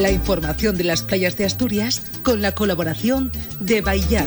La información de las playas de Asturias con la colaboración de Baillat.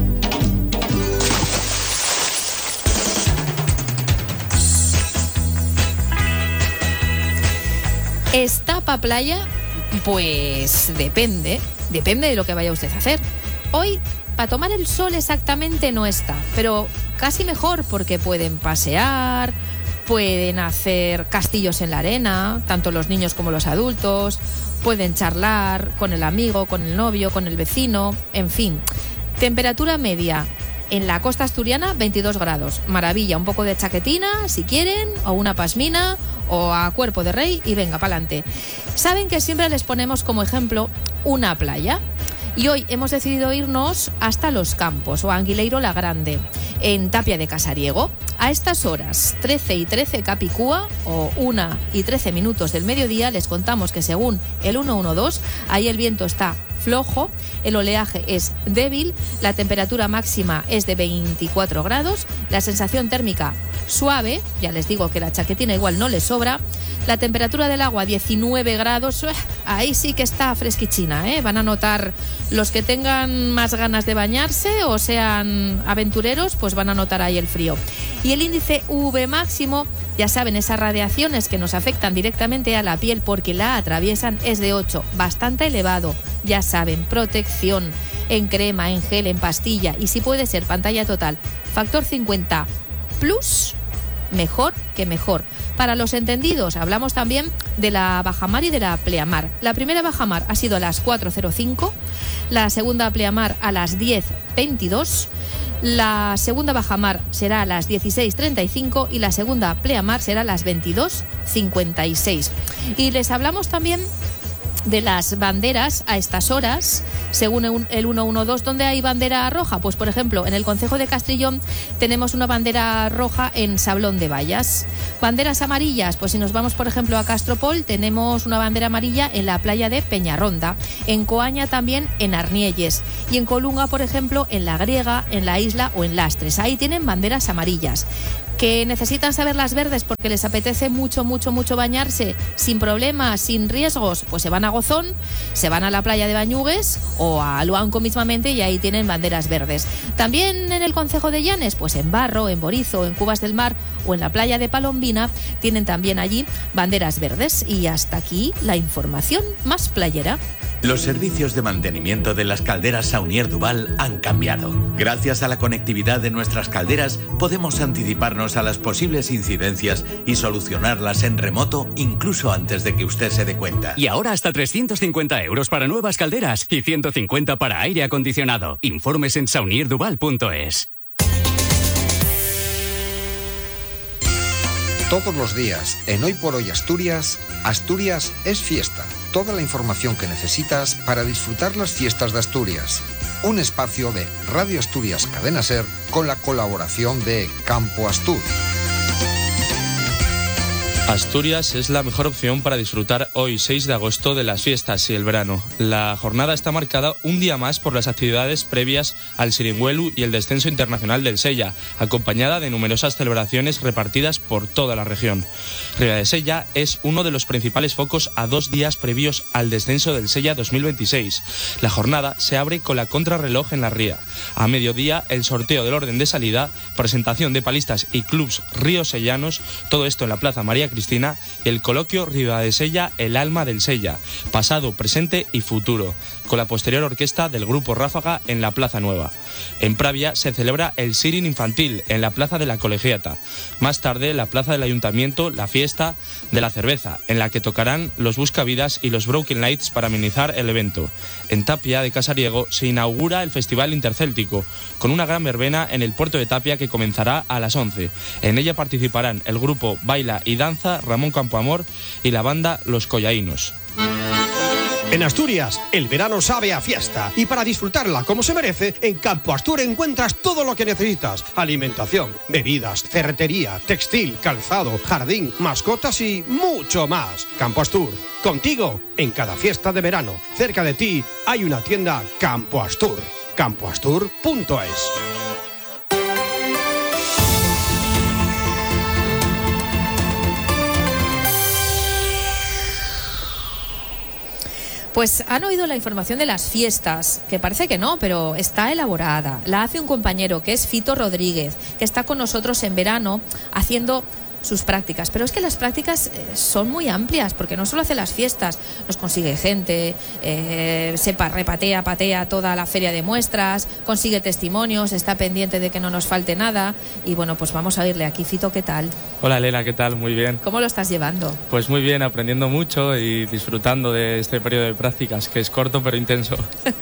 ¿Está pa' playa? Pues depende de lo que vaya usted a hacer. Hoy, para tomar el sol exactamente no está, pero casi mejor porque pueden pasear, pueden hacer castillos en la arena, tanto los niños como los adultos, pueden charlar con el amigo, con el novio, con el vecino, en fin. Temperatura media en la costa asturiana, 22 grados. Maravilla, un poco de chaquetina, si quieren, o una pasmina, o a cuerpo de rey y venga, pa'lante. Saben que siempre les ponemos como ejemplo una playa. Y hoy hemos decidido irnos hasta Los Campos o Anguileiro la Grande, en Tapia de Casariego. A estas horas, 13:13 Capicúa o 1:13 del mediodía, les contamos que según el 112, ahí el viento está flojo, el oleaje es débil, la temperatura máxima es de 24 grados, la sensación térmica suave, ya les digo que la chaquetina igual no les sobra, la temperatura del agua 19 grados, ahí sí que está fresquichina, ¿eh? Van a notar los que tengan más ganas de bañarse o sean aventureros, pues van a notar ahí el frío. Y el índice UV máximo, ya saben, esas radiaciones que nos afectan directamente a la piel porque la atraviesan, es de 8, bastante elevado. Ya saben, protección en crema, en gel, en pastilla y si puede ser pantalla total, factor 50 plus, mejor que mejor. Para los entendidos, hablamos también de la bajamar y de la pleamar. La primera bajamar ha sido a las 4:05, la segunda pleamar a las 10:22, la segunda bajamar será a las 16:35 y la segunda pleamar será a las 22:56. Y les hablamos también de las banderas a estas horas, según el 112, ¿dónde hay bandera roja? Pues, por ejemplo, en el concejo de Castrillón tenemos una bandera roja en Sablón de Bayas. Banderas amarillas, pues si nos vamos, por ejemplo, a Castropol, tenemos una bandera amarilla en la playa de Peñarronda, en Coaña también en Arnielles y en Colunga, por ejemplo, en La Griega, en La Isla o en Lastres. Ahí tienen banderas amarillas. Que necesitan saber las verdes porque les apetece mucho bañarse sin problemas, sin riesgos, pues se van a Gozón, se van a la playa de Bañugues o a Luanco mismamente y ahí tienen banderas verdes. También en el concejo de Llanes, pues en Barro, en Borizo, en Cubas del Mar o en la playa de Palombina tienen también allí banderas verdes. Y hasta aquí la información más playera. Los servicios de mantenimiento de las calderas Saunier Duval han cambiado. Gracias a la conectividad de nuestras calderas, podemos anticiparnos a las posibles incidencias y solucionarlas en remoto incluso antes de que usted se dé cuenta. Y ahora hasta 350 euros para nuevas calderas y 150 para aire acondicionado. Informes en saunierduval.es. Todos los días, en Hoy por Hoy Asturias, Asturias es fiesta. Toda la información que necesitas para disfrutar las fiestas de Asturias. Un espacio de Radio Asturias Cadena Ser con la colaboración de Campo Astur. Asturias es la mejor opción para disfrutar hoy 6 de agosto de las fiestas y el verano. La jornada está marcada un día más por las actividades previas al Siringuelu y el descenso internacional del Sella, acompañada de numerosas celebraciones repartidas por toda la región. Riva de Sella es uno de los principales focos a 2 días previos al descenso del Sella 2026. La jornada se abre con la contrarreloj en la ría. A mediodía, el sorteo del orden de salida, presentación de palistas y clubs riosellanos, todo esto en la Plaza María Cristina, y el coloquio Riva de Sella, el alma del Sella, pasado, presente y futuro, con la posterior orquesta del Grupo Ráfaga en la Plaza Nueva. En Pravia se celebra el Sirin infantil en la Plaza de la Colegiata. Más tarde, en la Plaza del Ayuntamiento, la fiesta de la cerveza, en la que tocarán los Buscavidas y los Broken Lights para amenizar el evento. En Tapia de Casariego se inaugura el Festival Intercéltico, con una gran verbena en el puerto de Tapia que comenzará a las 11. En ella participarán el grupo Baila y Danza Ramón Campoamor y la banda Los Collaínos. En Asturias, el verano sabe a fiesta y para disfrutarla como se merece, en Campo Astur encuentras todo lo que necesitas: alimentación, bebidas, ferretería, textil, calzado, jardín, mascotas y mucho más. Campo Astur, contigo en cada fiesta de verano. Cerca de ti hay una tienda Campo Astur, campoastur.es. Pues han oído la información de las fiestas, que parece que no, pero está elaborada. La hace un compañero que es Fito Rodríguez, que está con nosotros en verano haciendo sus prácticas, pero es que las prácticas son muy amplias, porque no solo hace las fiestas, nos consigue gente, patea toda la feria de muestras, consigue testimonios, está pendiente de que no nos falte nada, y bueno, pues vamos a oírle aquí. Fito, ¿qué tal? Hola Elena, ¿qué tal? Muy bien. ¿Cómo lo estás llevando? Pues muy bien, aprendiendo mucho y disfrutando de este periodo de prácticas, que es corto pero intenso.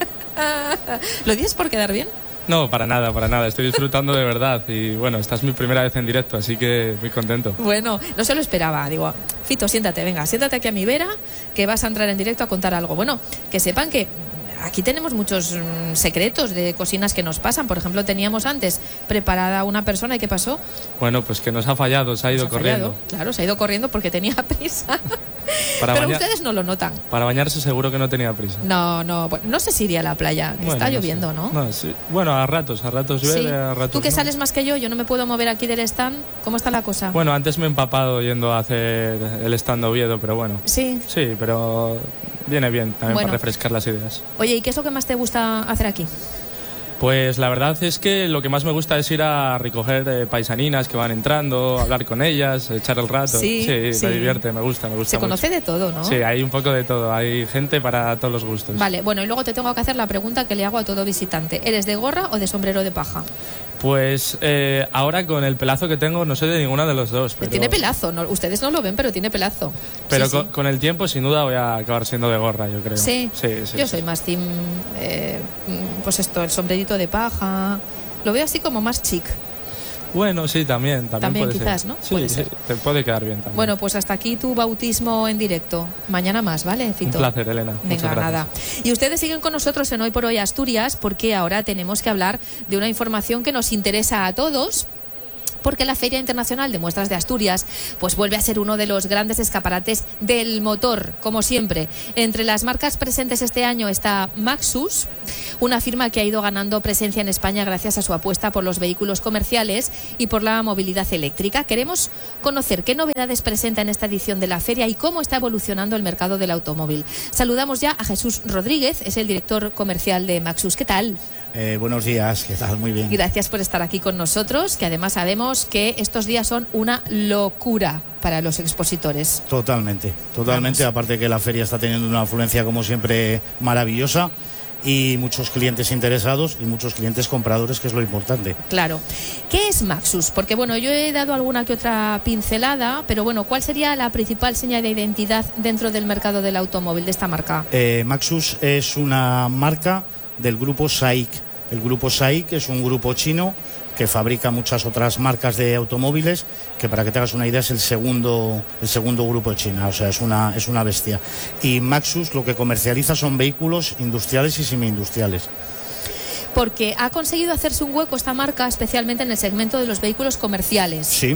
¿Lo dices por quedar bien? No, para nada, estoy disfrutando de verdad y bueno, esta es mi primera vez en directo, así que muy contento. Bueno, no se lo esperaba, digo, Fito, siéntate aquí a mi vera, que vas a entrar en directo a contar algo. Bueno, que sepan que aquí tenemos muchos secretos de cocinas que nos pasan. Por ejemplo, teníamos antes preparada una persona, ¿y qué pasó? Bueno, pues que nos ha fallado, se ha ido corriendo. Claro, se ha ido corriendo porque tenía prisa. Pero ustedes no lo notan. Para bañarse seguro que no tenía prisa. No, bueno, no sé si iría a la playa. Bueno, está lloviendo, sé. ¿No? Sí. Bueno, a ratos llueve, sí. A ratos Tú que no. sales más que yo no me puedo mover aquí del stand. ¿Cómo está la cosa? Bueno, antes me he empapado yendo a hacer el stand de Oviedo, pero bueno. Sí. Sí, pero viene bien también para refrescar las ideas. Oye, ¿y qué es lo que más te gusta hacer aquí? Pues la verdad es que lo que más me gusta es ir a recoger paisaninas que van entrando, hablar con ellas, echar el rato. Sí, me divierte, me gusta Se conoce mucho. De todo, ¿no? Sí, hay un poco de todo, hay gente para todos los gustos. Vale, bueno, y luego te tengo que hacer la pregunta que le hago a todo visitante. ¿Eres de gorra o de sombrero de paja? Pues ahora con el pelazo que tengo no soy de ninguna de los dos. Pero... Tiene pelazo, no, ustedes no lo ven, pero tiene pelazo. Pero con el tiempo sin duda voy a acabar siendo de gorra, yo creo. Sí, yo soy más team, pues esto, el sombrerito de paja. Lo veo así como más chic. Bueno, sí, también puede quizás, ser. ¿no? Sí, te puede quedar bien también. Bueno, pues hasta aquí tu bautismo en directo. Mañana más, ¿vale, Fito? Un placer, Elena. Venga, nada. Y ustedes siguen con nosotros en Hoy por Hoy Asturias, porque ahora tenemos que hablar de una información que nos interesa a todos, porque la Feria Internacional de Muestras de Asturias pues vuelve a ser uno de los grandes escaparates del motor, como siempre. Entre las marcas presentes este año está Maxus, una firma que ha ido ganando presencia en España gracias a su apuesta por los vehículos comerciales y por la movilidad eléctrica. Queremos conocer qué novedades presenta en esta edición de la feria y cómo está evolucionando el mercado del automóvil. Saludamos ya a Jesús Rodríguez, es el director comercial de Maxus. ¿Qué tal? Buenos días, ¿qué tal? Muy bien. Gracias por estar aquí con nosotros, que además sabemos que estos días son una locura para los expositores. Totalmente. Aparte que la feria está teniendo una afluencia como siempre maravillosa y muchos clientes interesados y muchos clientes compradores, que es lo importante. Claro. ¿Qué es Maxus? Porque bueno, yo he dado alguna que otra pincelada, pero bueno, ¿cuál sería la principal señal de identidad dentro del mercado del automóvil de esta marca? Maxus es una marca del grupo SAIC. El grupo SAIC es un grupo chino que fabrica muchas otras marcas de automóviles, que para que te hagas una idea es el segundo grupo de China, o sea, es una bestia. Y Maxus lo que comercializa son vehículos industriales y semi-industriales. Porque ha conseguido hacerse un hueco esta marca, especialmente en el segmento de los vehículos comerciales. Sí.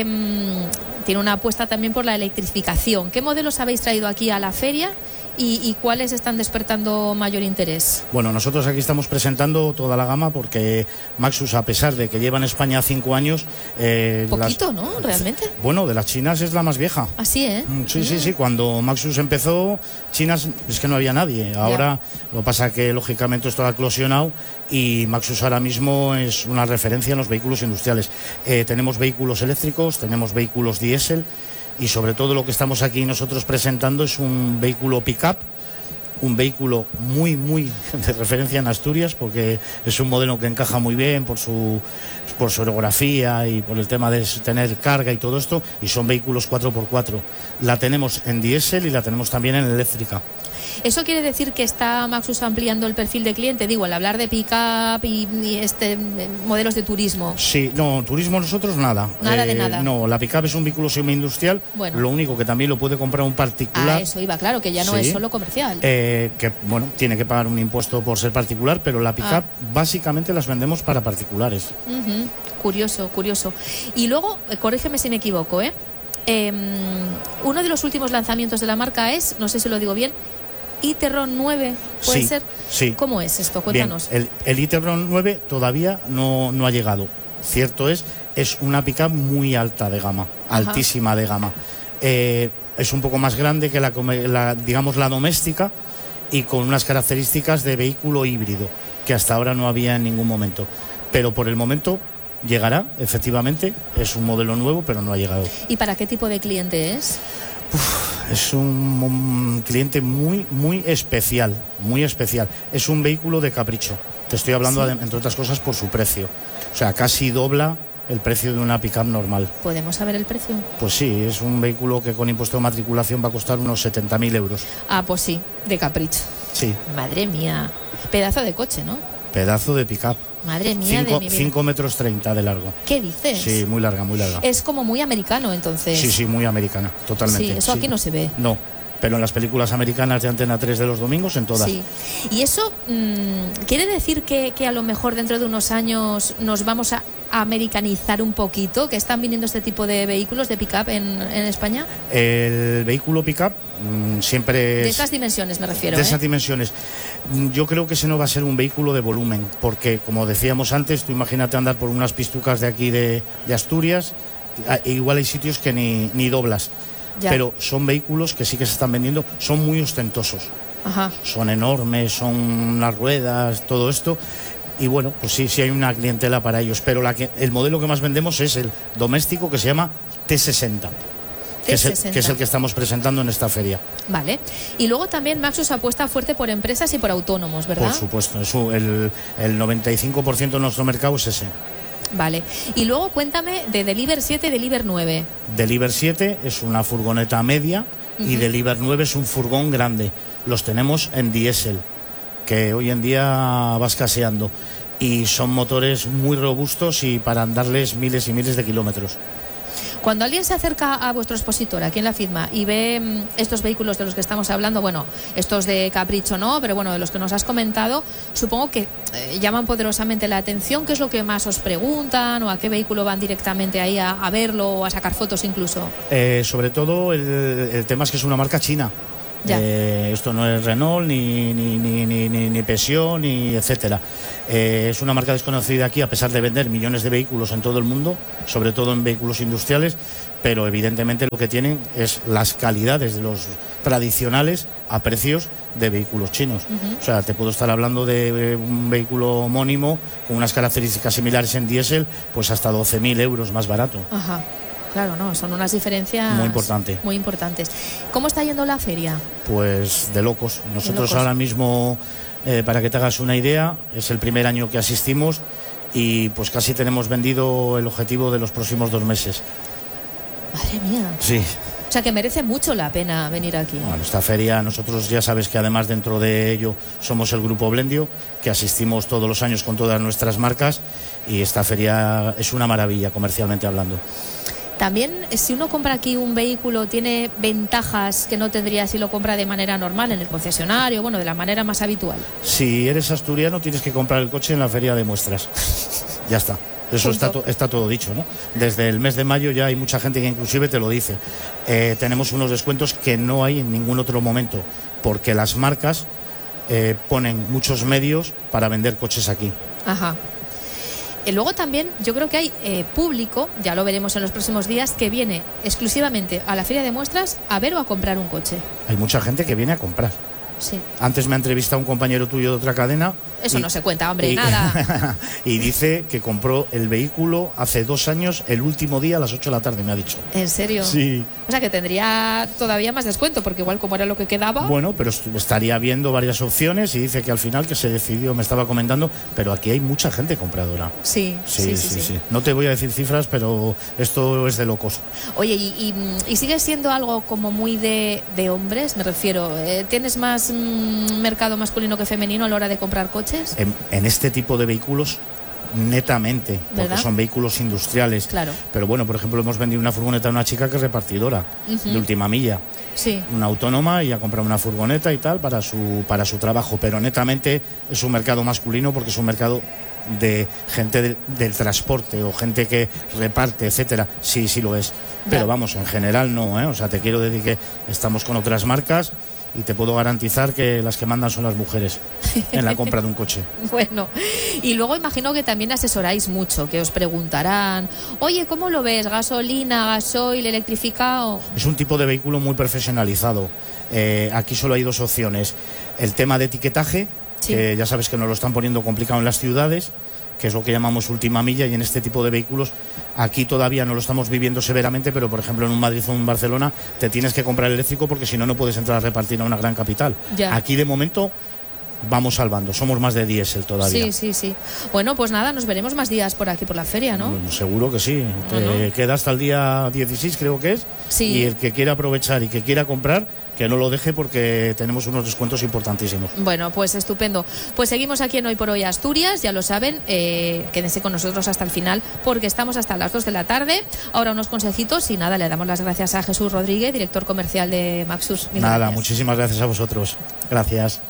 Tiene una apuesta también por la electrificación. ¿Qué modelos habéis traído aquí a la feria? ¿Y cuáles están despertando mayor interés? Bueno, nosotros aquí estamos presentando toda la gama porque Maxus, a pesar de que lleva en España 5 años... Poquito, ¿no? ¿Realmente? Bueno, de las chinas es la más vieja. Así, ¿eh? Sí. Cuando Maxus empezó, chinas es que no había nadie. Ahora lo que pasa es que lógicamente esto ha eclosionado y Maxus ahora mismo es una referencia en los vehículos industriales. Tenemos vehículos eléctricos, tenemos vehículos diésel, y sobre todo lo que estamos aquí nosotros presentando es un vehículo pick-up, un vehículo muy de referencia en Asturias, porque es un modelo que encaja muy bien por su orografía y por el tema de tener carga y todo esto, y son vehículos 4x4. La tenemos en diésel y la tenemos también en eléctrica. ¿Eso quiere decir que está Maxus ampliando el perfil de cliente? Digo, al hablar de pick-up y modelos de turismo. Sí, no, turismo nosotros nada. Nada de nada. No, la pick-up es un vehículo semi-industrial, lo único que también lo puede comprar un particular. Eso iba, claro, que ya no es solo comercial. Que, bueno, tiene que pagar un impuesto por ser particular, pero la pick-up básicamente las vendemos para particulares. Curioso. Y luego, corrígeme si me equivoco, uno de los últimos lanzamientos de la marca es, no sé si lo digo bien, e-tron 9, ¿puede ser? Sí. ¿Cómo es esto? Cuéntanos. Bien, el e-tron 9 todavía no ha llegado. Cierto es una pick-up muy alta de gama, altísima de gama. Es un poco más grande que la doméstica y con unas características de vehículo híbrido, que hasta ahora no había en ningún momento. Pero por el momento llegará, efectivamente, es un modelo nuevo, pero no ha llegado. ¿Y para qué tipo de cliente es? Es un cliente muy especial, muy especial. Es un vehículo de capricho. Te estoy hablando, Sí. entre otras cosas, por su precio. O sea, casi dobla el precio de una pick-up normal. ¿Podemos saber el precio? Pues sí, es un vehículo que con impuesto de matriculación va a costar unos 70.000 euros. Ah, pues sí, de capricho. Sí, Madre mía. Pedazo de coche, ¿no? pedazo de pick-up. Madre mía de mi vida. 5 metros 30 de largo. ¿Qué dices? Sí, muy larga, muy larga. Es como muy americano, entonces. Sí, muy americana, totalmente. Sí, eso aquí no se ve. No, pero en las películas americanas de Antena 3 de los domingos, en todas. Sí. Y eso quiere decir que a lo mejor dentro de unos años nos vamos a americanizar un poquito, que están viniendo este tipo de vehículos de pick-up en España. El vehículo pick-up siempre De es... estas dimensiones me refiero. De esas dimensiones. Yo creo que ese no va a ser un vehículo de volumen, porque como decíamos antes, tú imagínate andar por unas pistucas de aquí de Asturias, igual hay sitios que ni doblas. Ya. Pero son vehículos que sí que se están vendiendo, son muy ostentosos. Ajá. Son enormes, son unas ruedas, todo esto. Y bueno, pues sí hay una clientela para ellos. Pero el modelo que más vendemos es el doméstico, que se llama T60. Que es el que estamos presentando en esta feria. Vale. Y luego también Maxus apuesta fuerte por empresas y por autónomos, ¿verdad? Por supuesto, el 95% de nuestro mercado es ese. Vale. Y luego cuéntame de Deliver 7 y Deliver 9. Deliver 7 es una furgoneta media y Deliver 9 es un furgón grande. Los tenemos en diésel, que hoy en día va escaseando. Y son motores muy robustos y para andarles miles y miles de kilómetros. Cuando alguien se acerca a vuestro expositor aquí en la FIDMA y ve estos vehículos de los que estamos hablando, bueno, estos de capricho no, pero bueno, de los que nos has comentado, supongo que llaman poderosamente la atención. ¿Qué es lo que más os preguntan o a qué vehículo van directamente ahí a verlo o a sacar fotos incluso? Sobre todo el tema es que es una marca china. Esto no es Renault ni Peugeot ni etcétera. Es una marca desconocida aquí, a pesar de vender millones de vehículos en todo el mundo, sobre todo en vehículos industriales, pero evidentemente lo que tienen es las calidades de los tradicionales a precios de vehículos chinos. O sea, te puedo estar hablando de un vehículo homónimo con unas características similares en diésel, pues hasta 12.000 euros más barato. Ajá. Claro, no, son unas diferencias muy importantes. ¿Cómo está yendo la feria? Pues de locos. Nosotros ahora mismo, para que te hagas una idea, es el primer año que asistimos y pues casi tenemos vendido el objetivo de los próximos 2 meses. Madre mía. Sí. O sea que merece mucho la pena venir aquí. Bueno, esta feria, nosotros ya sabes que además dentro de ello somos el Grupo Blendio, que asistimos todos los años con todas nuestras marcas, y esta feria es una maravilla comercialmente hablando. También, si uno compra aquí un vehículo, tiene ventajas que no tendría si lo compra de manera normal en el concesionario, bueno, de la manera más habitual. Si eres asturiano, tienes que comprar el coche en la feria de muestras. Ya está. Eso está todo dicho, ¿no? Desde el mes de mayo ya hay mucha gente que inclusive te lo dice. Tenemos unos descuentos que no hay en ningún otro momento, porque las marcas ponen muchos medios para vender coches aquí. Ajá. Luego también yo creo que hay público, ya lo veremos en los próximos días, que viene exclusivamente a la feria de muestras a ver o a comprar un coche. Hay mucha gente que viene a comprar. Sí. Antes me ha entrevistado un compañero tuyo de otra cadena. Eso no se cuenta, hombre, nada. Y dice que compró el vehículo hace 2 años, el último día a las 8 de la tarde, me ha dicho. ¿En serio? Sí. O sea que tendría todavía más descuento, porque igual como era lo que quedaba... Bueno, pero estaría viendo varias opciones y dice que al final que se decidió, me estaba comentando, pero aquí hay mucha gente compradora. Sí. No te voy a decir cifras, pero esto es de locos. Oye, ¿y sigue siendo algo como muy de hombres? Me refiero, ¿tienes más mercado masculino que femenino a la hora de comprar coches? En este tipo de vehículos, netamente, porque ¿verdad? son vehículos industriales. Claro. Pero bueno, por ejemplo, hemos vendido una furgoneta a una chica que es repartidora de última milla. Sí. Una autónoma, y ha comprado una furgoneta y tal para su trabajo. Pero netamente es un mercado masculino, porque es un mercado de gente del transporte o gente que reparte, etcétera. Sí lo es. Pero vamos, en general no, ¿eh? O sea, te quiero decir que estamos con otras marcas y te puedo garantizar que las que mandan son las mujeres en la compra de un coche. Bueno, y luego imagino que también asesoráis mucho, que os preguntarán, oye, ¿cómo lo ves? ¿Gasolina, gasoil, electrificado? Es un tipo de vehículo muy profesionalizado. Aquí solo hay dos opciones. El tema de etiquetaje, que ya sabes que nos lo están poniendo complicado en las ciudades, que es lo que llamamos última milla, y en este tipo de vehículos aquí todavía no lo estamos viviendo severamente, pero por ejemplo en un Madrid o en Barcelona te tienes que comprar eléctrico porque si no, no puedes entrar a repartir a una gran capital. Ya. Aquí de momento vamos salvando, somos más de diésel todavía. Sí. Bueno, pues nada, nos veremos más días por aquí por la feria, ¿no? Seguro que sí. Queda hasta el día 16, creo que es. Sí. Y el que quiera aprovechar y que quiera comprar, que no lo deje porque tenemos unos descuentos importantísimos. Bueno, pues estupendo. Pues seguimos aquí en Hoy por Hoy Asturias, ya lo saben, quédense con nosotros hasta el final porque estamos hasta las 2 de la tarde. Ahora unos consejitos y nada, le damos las gracias a Jesús Rodríguez, director comercial de Maxus. Nada, muchísimas gracias a vosotros. Gracias.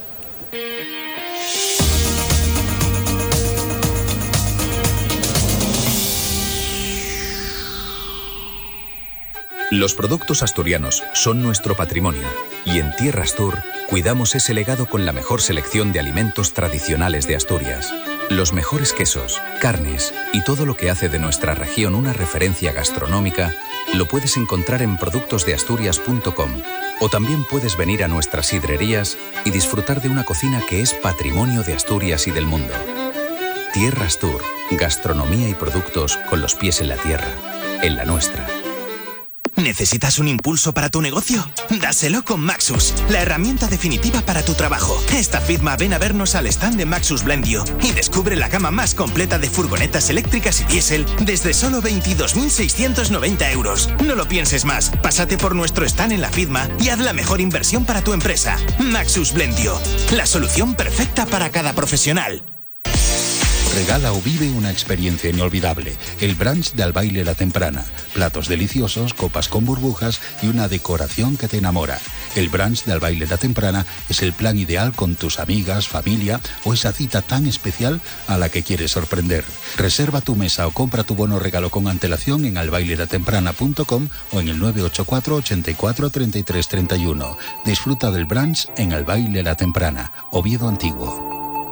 Los productos asturianos son nuestro patrimonio y en Tierra Astur cuidamos ese legado con la mejor selección de alimentos tradicionales de Asturias. Los mejores quesos, carnes y todo lo que hace de nuestra región una referencia gastronómica lo puedes encontrar en productosdeasturias.com o también puedes venir a nuestras sidrerías y disfrutar de una cocina que es patrimonio de Asturias y del mundo. Tierra Astur, gastronomía y productos con los pies en la tierra, en la nuestra. ¿Necesitas un impulso para tu negocio? Dáselo con Maxus, la herramienta definitiva para tu trabajo. Esta firma ven a vernos al stand de Maxus Blendio y descubre la gama más completa de furgonetas eléctricas y diésel desde solo 22.690 euros. No lo pienses más, pásate por nuestro stand en la firma y haz la mejor inversión para tu empresa. Maxus Blendio, la solución perfecta para cada profesional. Regala o vive una experiencia inolvidable. El brunch de Al Baile La Temprana. Platos deliciosos, copas con burbujas y una decoración que te enamora. El brunch de Al Baile La Temprana es el plan ideal con tus amigas, familia o esa cita tan especial a la que quieres sorprender. Reserva tu mesa o compra tu bono regalo con antelación en albailelatemprana.com o en el 984 84 33 31. Disfruta del brunch en Al Baile La Temprana, Oviedo Antiguo.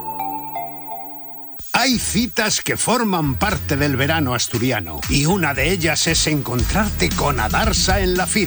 Hay citas que forman parte del verano asturiano y una de ellas es encontrarte con Adarsa en la firma.